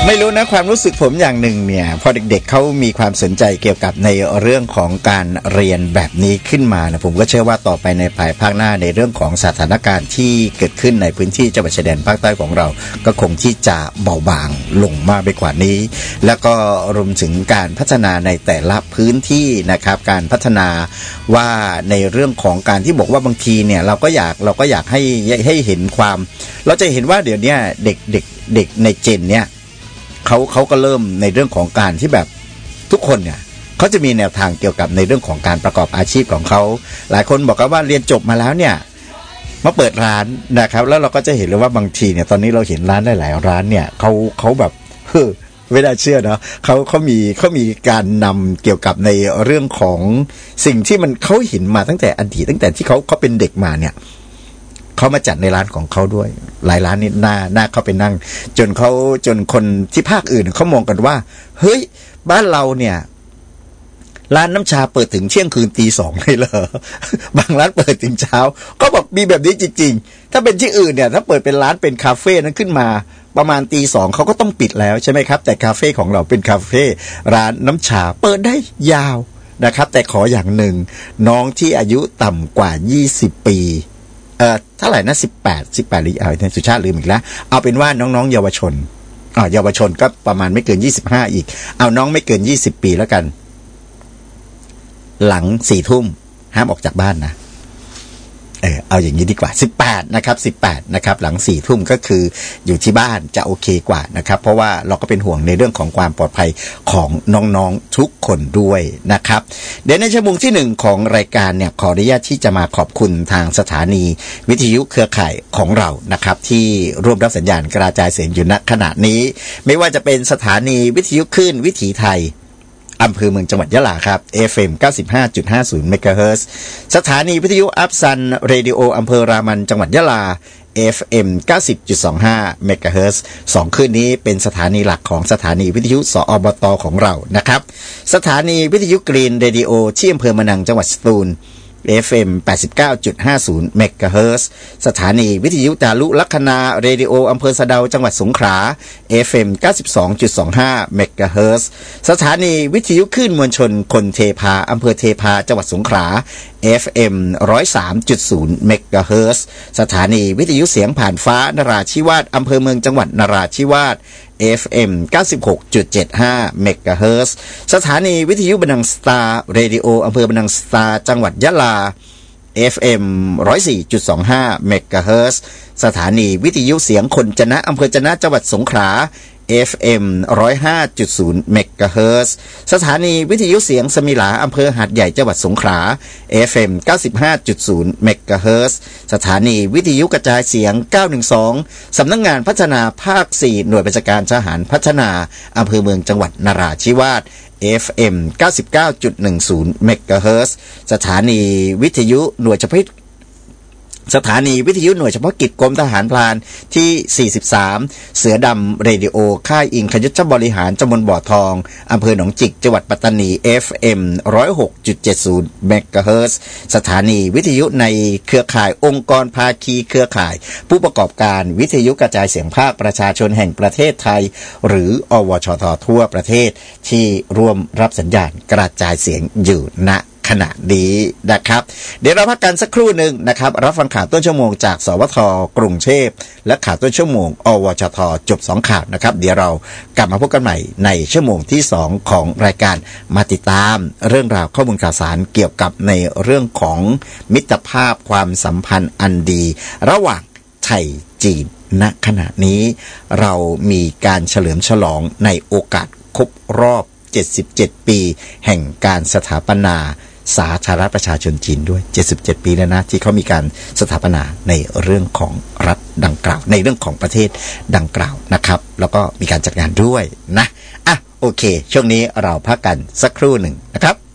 ไม่รู้นะความรู้สึกผมอย่างหนึ่งเนี่ยพอเด็กๆเขามีความสนใจเกี่ยวกับในเรื่องของการเรียนแบบนี้ขึ้นมานะผมก็เชื่อว่าต่อไปในภาคหน้าในเรื่องของสถานการณ์ที่เกิดขึ้นในพื้นที่จังหวัดชายแดนภาคใต้ของเราก็คงที่จะเบาบางลงมากไปกว่านี้แล้วก็รวมถึงการพัฒนาในแต่ละพื้นที่นะครับการพัฒนาว่าในเรื่องของการที่บอกว่าบางทีเนี่ยเราก็อยากให้เห็นความเราจะเห็นว่าเดี๋ยวนี้เด็กในเจนเนี่ยเขาก็เริ่มในเรื่องของการที่แบบทุกคนเนี่ยเขาจะมีแนวทางเกี่ยวกับในเรื่องของการประกอบอาชีพของเขาหลายคนบอกกันว่าเรียนจบมาแล้วเนี่ยมาเปิดร้านนะครับแล้วเราก็จะเห็นเลยว่าบางทีเนี่ยตอนนี้เราเห็นร้านหลายๆร้านเนี่ยเขาแบบไม่ได้เชื่อเนาะเขามีการนำเกี่ยวกับในเรื่องของสิ่งที่มันเขาเห็นมาตั้งแต่อดีตตั้งแต่ที่เขาเป็นเด็กมาเนี่ยเขามาจัดในร้านของเขาด้วยหลายร้านนี่น่าเข้าไปนั่งจนคนที่ภาคอื่นเขามองกันว่าเฮ้ยบ้านเราเนี่ยร้านน้ำชาเปิดถึงเที่ยงคืนตีสองเลยเหรอบางร้านเปิดถึงเช้าก็บอกมีแบบนี้จริงๆถ้าเป็นที่อื่นเนี่ยถ้าเปิดเป็นร้านเป็นคาเฟ่นั้นขึ้นมาประมาณตีสองเขาก็ต้องปิดแล้วใช่ไหมครับแต่คาเฟ่ของเราเป็นคาเฟ่ร้านน้ำชาเปิดได้ยาวนะครับแต่ขออย่างหนึ่งน้องที่อายุต่ำกว่า20ปีเท่าไหร่นะ18หรือสุชาติลืมอีกแล้วเอาเป็นว่าน้องๆเยาวชนเยาวชนก็ประมาณไม่เกิน25อีกเอาน้องไม่เกิน20ปีแล้วกันหลัง 4 ทุ่มห้ามออกจากบ้านนะเอาอย่างนี้ดีกว่า18นะครับหลัง 4 ทุ่มก็คืออยู่ที่บ้านจะโอเคกว่านะครับเพราะว่าเราก็เป็นห่วงในเรื่องของความปลอดภัยของน้องๆทุกคนด้วยนะครับเดี๋ยวในชั่วโมงที่1ของรายการเนี่ยขออนุญาตที่จะมาขอบคุณทางสถานีวิทยุเครือข่ายของเรานะครับที่ร่วมรับสัญญาณกระจายเสียงอยู่ณขณะนี้ไม่ว่าจะเป็นสถานีวิทยุคลื่นวิถีไทยอำเภอเมืองจังหวัดยะลาครับ FM 95.50 เมกะเฮิรตซ์สถานีวิทยุอัพซันเรดิโออำเภอรามันจังหวัดยะลา FM 90.25 เมกะเฮิรตซ์2คลื่นนี้เป็นสถานีหลักของสถานีวิทยุสอบต.ของเรานะครับสถานีวิทยุกรีนเรดิโอที่อำเภอมะนังจังหวัดสตูลFM 89.50 เมกะเฮิรตซ์สถานีวิทยุจารุลัคนาเรดิโออำเภอสะเดาจังหวัดสงขลา FM 92.25 เมกะเฮิรตซ์สถานีวิทยุคลื่นมวลชนคนเทพาอำเภอเทพาจังหวัดสงขลา FM 103.0 เมกะเฮิรตซ์สถานีวิทยุเสียงผ่านฟ้านราธิวาสอำเภอเมืองจังหวัดนราธิวาสFM 96.75 เมกะเฮิรตซ์สถานีวิทยุบันนังสตาร์เรดิโออำเภอบันนังสตาร์จังหวัดยะลา FM 104.25 เมกะเฮิรตซ์สถานีวิทยุเสียงคนจะนะอำเภอจะนะจังหวัดสงขลา FM 105.0 เมกะเฮิรตซ์สถานีวิทยุเสียงสมิลาอำเภอหาดใหญ่จังหวัดสงขลา FM 95.0 เมกะเฮิรตซ์สถานีวิทยุกระจายเสียง912สำนักงานพัฒนาภาค4หน่วยบัญชาการทหารพัฒนาอำเภอเมืองจังหวัดนราธิวาส FM 99.10 เมกะเฮิรตซ์สถานีวิทยุหน่วยเฉพาะกิจกรมทหารพรานที่43เสือดำเรดิโอค่ายอิงคยุทธบริหารตำบลบ่อทองอำเภอหนองจิกจังหวัดปัตตานี FM 106.70 เมกะเฮิรตซ์สถานีวิทยุในเครือข่ายองค์กรภาคีเครือข่ายผู้ประกอบการวิทยุกระจายเสียงภาคประชาชนแห่งประเทศไทยหรืออวชททั่วประเทศที่ร่วมรับสัญญาณกระจายเสียงอยู่ณขณะนี้นะครับเดี๋ยวเราพักกันสักครู่หนึ่งนะครับรับฟังข่าวต้นชั่วโมงจากสวทกรุงเทพและข่าวต้นชั่วโมงอวชทจบ2ข่าวนะครับเดี๋ยวเรากลับมาพบกันใหม่ในชั่วโมงที่2ของรายการมาติดตามเรื่องราวข้อมูลข่าวสารเกี่ยวกับในเรื่องของมิตรภาพความสัมพันธ์อันดีระหว่างไทยจีนณขณะนี้เรามีการเฉลิมฉลองในโอกาสครบรอบ77ปีแห่งการสถาปนาสาธารณประชาชนจีนด้วย77ปีแล้วนะที่เขามีการสถาปนาในเรื่องของรัฐดังกล่าวในเรื่องของประเทศดังกล่าวนะครับแล้วก็มีการจัดงานด้วยนะโอเคช่วงนี้เราพักกันสักครู่หนึ่งนะครับ